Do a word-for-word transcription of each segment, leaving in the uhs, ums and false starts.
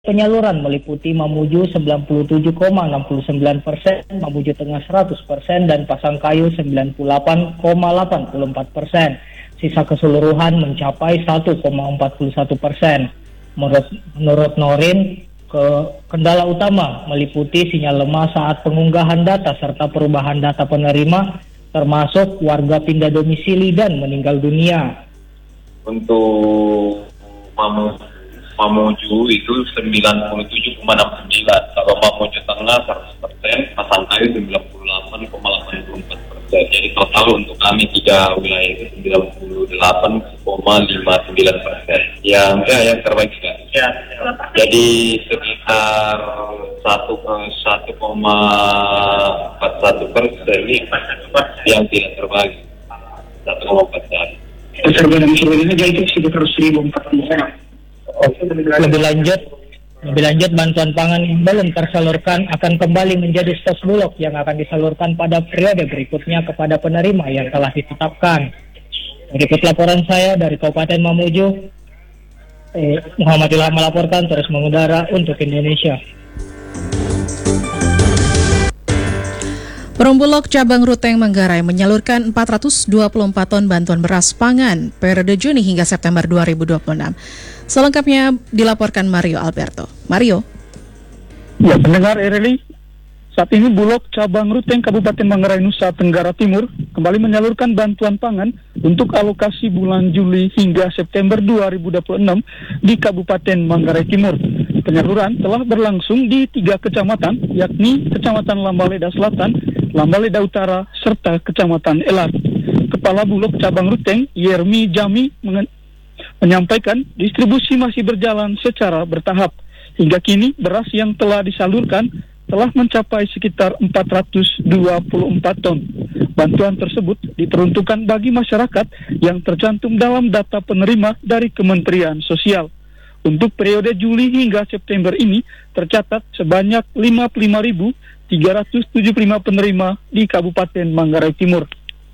penyaluran meliputi Mamuju sembilan puluh tujuh koma enam sembilan persen, Mamuju Tengah seratus persen, dan Pasangkayu sembilan puluh delapan koma delapan empat persen. Sisa keseluruhan mencapai satu koma empat satu persen. Menurut, menurut Norin, ke, kendala utama meliputi sinyal lemah saat pengunggahan data serta perubahan data penerima, termasuk warga pindah domisili dan meninggal dunia. Untuk Mamuju Mamuju itu sembilan puluh tujuh koma enam sembilan, kalau Mamuju Tengah seratus persen, Pasangkayu sembilan puluh delapan koma delapan empat persen. Jadi total untuk kami tiga wilayah itu sembilan puluh delapan koma lima sembilan persen. Yang ya, yang terbaik sekali. Ya, ya. Jadi sekitar satu koma empat satu persen ini yang tidak terbagi. satu koma empat satu. Terbanyak sebenarnya jadi itu sekitar seribu empat puluh orang. Lebih lanjut, lebih lanjut bantuan pangan yang belum tersalurkan akan kembali menjadi stos Bulog yang akan disalurkan pada periode berikutnya kepada penerima yang telah ditetapkan. Berikut laporan saya dari Kabupaten Mamuju. Eh, Muhammad Ilham melaporkan, terus mengudara untuk Indonesia. Perumbulok Cabang Ruteng Manggarai menyalurkan empat ratus dua puluh empat ton bantuan beras pangan periode Juni hingga September dua ribu dua puluh enam. Selengkapnya dilaporkan Mario Alberto. Mario. Ya, pendengar R L I, saat ini Bulog Cabang Ruteng Kabupaten Manggarai, Nusa Tenggara Timur kembali menyalurkan bantuan pangan untuk alokasi bulan Juli hingga September dua ribu dua puluh enam di Kabupaten Manggarai Timur. Penyaluran telah berlangsung di tiga kecamatan, yakni Kecamatan Lambaleda Selatan, Lambaleda Utara, serta Kecamatan Elar. Kepala Bulog Cabang Ruteng, Yermi Jami, mengen- menyampaikan distribusi masih berjalan secara bertahap. Hingga kini beras yang telah disalurkan telah mencapai sekitar empat ratus dua puluh empat ton. Bantuan tersebut diperuntukkan bagi masyarakat yang tercantum dalam data penerima dari Kementerian Sosial. Untuk periode Juli hingga September ini tercatat sebanyak lima puluh lima ribu tiga ratus tujuh puluh lima penerima di Kabupaten Manggarai Timur.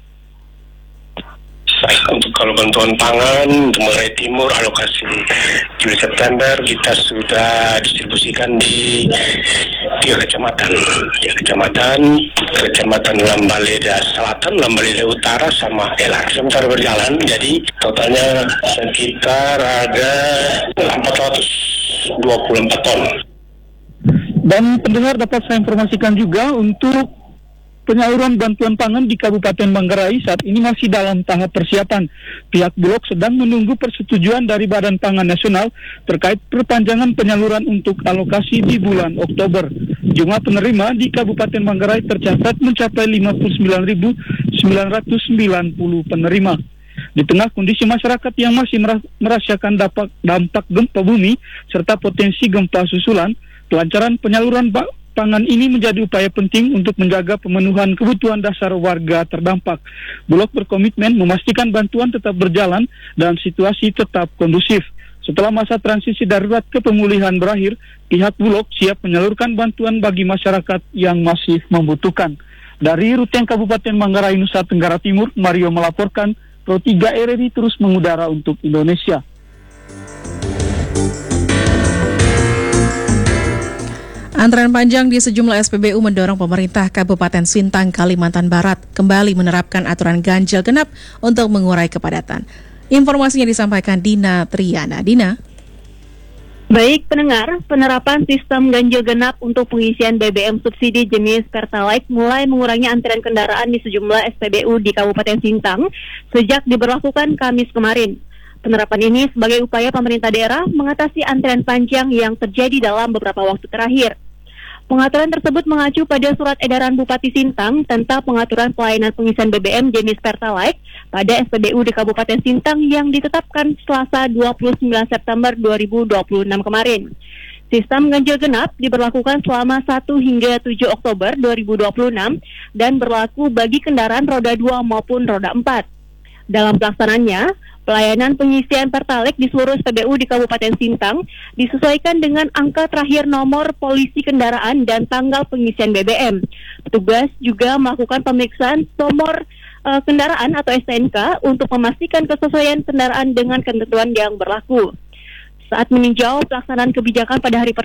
Untuk kalau bantuan pangan untuk Manggarai Timur alokasi Juli September kita sudah distribusikan di tiga kecamatan, tiga kecamatan, kecamatan Lambaleda Selatan, Lambaleda Utara, sama Elar. Sementara berjalan, jadi totalnya sekitar ada empat ratus dua puluh empat ton. Dan pendengar dapat saya informasikan juga untuk penyaluran bantuan pangan di Kabupaten Manggarai saat ini masih dalam tahap persiapan. Pihak Bulog sedang menunggu persetujuan dari Badan Pangan Nasional terkait perpanjangan penyaluran untuk alokasi di bulan Oktober. Jumlah penerima di Kabupaten Manggarai tercatat mencapai lima puluh sembilan ribu sembilan ratus sembilan puluh penerima. Di tengah kondisi masyarakat yang masih merasakan dampak, dampak gempa bumi serta potensi gempa susulan, kelancaran penyaluran pangan ini menjadi upaya penting untuk menjaga pemenuhan kebutuhan dasar warga terdampak. Bulog berkomitmen memastikan bantuan tetap berjalan dan situasi tetap kondusif. Setelah masa transisi darurat ke pemulihan berakhir, pihak Bulog siap menyalurkan bantuan bagi masyarakat yang masih membutuhkan. Dari Ruteng Kabupaten Manggarai, Nusa Tenggara Timur, Mario melaporkan. Pro tiga R R I terus mengudara untuk Indonesia. Antrean panjang di sejumlah S P B U mendorong pemerintah Kabupaten Sintang, Kalimantan Barat kembali menerapkan aturan ganjil genap untuk mengurai kepadatan. Informasinya disampaikan Dina Triana. Dina. Baik pendengar, penerapan sistem ganjil genap untuk pengisian B B M subsidi jenis Pertalite mulai mengurangi antrean kendaraan di sejumlah S P B U di Kabupaten Sintang sejak diberlakukan Kamis kemarin. Penerapan ini sebagai upaya pemerintah daerah mengatasi antrean panjang yang terjadi dalam beberapa waktu terakhir. Pengaturan tersebut mengacu pada surat edaran Bupati Sintang tentang pengaturan pelayanan pengisian B B M jenis Pertalite pada S P B U di Kabupaten Sintang yang ditetapkan Selasa dua puluh sembilan September dua ribu dua puluh enam kemarin. Sistem ganjil genap diberlakukan selama satu hingga tujuh Oktober dua ribu dua puluh enam dan berlaku bagi kendaraan roda dua maupun roda empat. Dalam pelaksanaannya, pelayanan pengisian Pertalite di seluruh S P B U di Kabupaten Sintang disesuaikan dengan angka terakhir nomor polisi kendaraan dan tanggal pengisian B B M. Petugas juga melakukan pemeriksaan nomor uh, kendaraan atau S T N K untuk memastikan kesesuaian kendaraan dengan ketentuan yang berlaku. Saat meninjau pelaksanaan kebijakan pada hari pertama